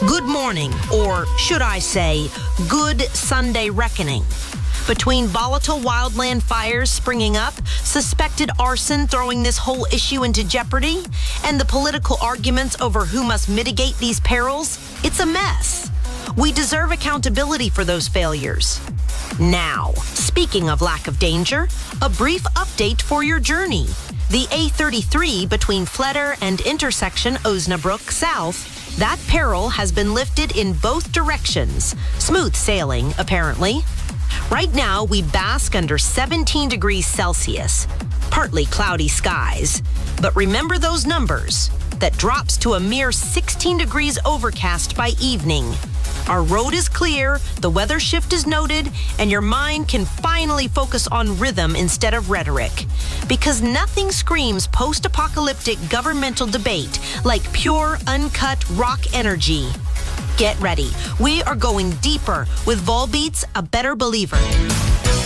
Good morning, or should I say, good Sunday reckoning. Between volatile wildland fires springing up, suspected arson throwing this whole issue into jeopardy, and the political arguments over who must mitigate these perils, it's a mess. We deserve accountability for those failures. Now, speaking of lack of danger, a brief update for your journey. The A33 between Fletter and intersection Osnabrück South, that peril has been lifted in both directions. Smooth sailing, apparently. Right now, we bask under 17 degrees Celsius. Partly cloudy skies. But remember those numbers. That drops to a mere 16 degrees overcast by evening. Our road is clear, the weather shift is noted, and your mind can finally focus on rhythm instead of rhetoric. Because nothing screams post-apocalyptic governmental debate like pure, uncut rock energy. Get ready. We are going deeper with Volbeat's A Better Believer.